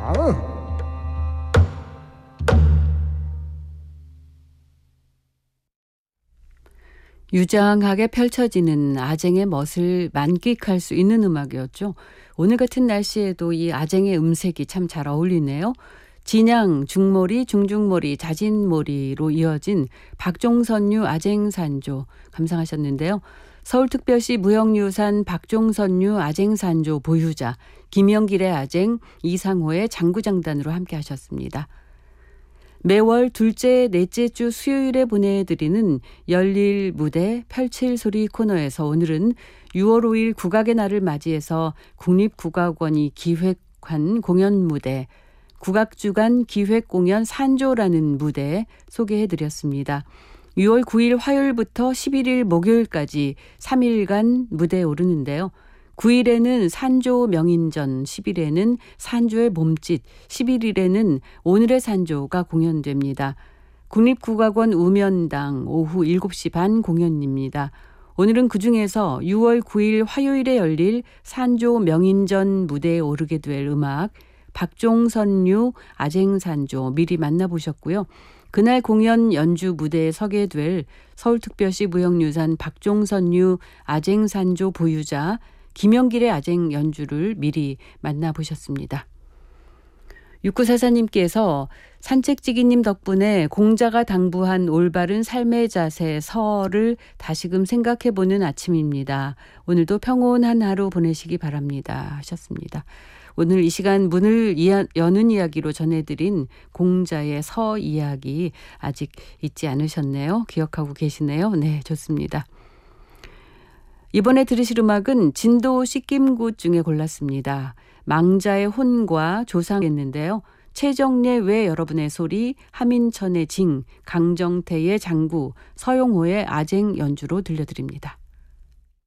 유장하게 펼쳐지는 아쟁의 멋을 만끽할 수 있는 음악이었죠. 오늘 같은 날씨에도 이 아쟁의 음색이 참 잘 어울리네요. 진양, 중몰이, 중중몰이, 자진몰이로 이어진 박종선류 아쟁산조 감상하셨는데요. 서울특별시 무형유산 박종선류 아쟁산조 보유자 김영길의 아쟁, 이상호의 장구장단으로 함께 하셨습니다. 매월 둘째, 넷째 주 수요일에 보내드리는 열릴 무대 펼칠 소리 코너에서 오늘은 6월 5일 국악의 날을 맞이해서 국립국악원이 기획한 공연 무대 국악주간 기획공연 산조라는 무대 소개해드렸습니다. 6월 9일 화요일부터 11일 목요일까지 3일간 무대에 오르는데요. 9일에는 산조 명인전, 10일에는 산조의 몸짓, 11일에는 오늘의 산조가 공연됩니다. 국립국악원 우면당 오후 7시 반 공연입니다. 오늘은 그중에서 6월 9일 화요일에 열릴 산조 명인전 무대에 오르게 될 음악 박종선류 아쟁산조 미리 만나보셨고요. 그날 공연 연주 무대에 서게 될 서울특별시 무형유산 박종선류 아쟁산조 보유자 김영길의 아쟁 연주를 미리 만나보셨습니다. 6944님께서 산책지기님 덕분에 공자가 당부한 올바른 삶의 자세 서를 다시금 생각해보는 아침입니다. 오늘도 평온한 하루 보내시기 바랍니다 하셨습니다. 오늘 이 시간 문을 여는 이야기로 전해드린 공자의 서 이야기 아직 잊지 않으셨네요. 기억하고 계시네요. 네, 좋습니다. 이번에 들으실 음악은 진도 씻김굿 중에 골랐습니다. 망자의 혼과 조상했는데요. 최정예 외 여러분의 소리, 하민천의 징, 강정태의 장구, 서용호의 아쟁 연주로 들려드립니다.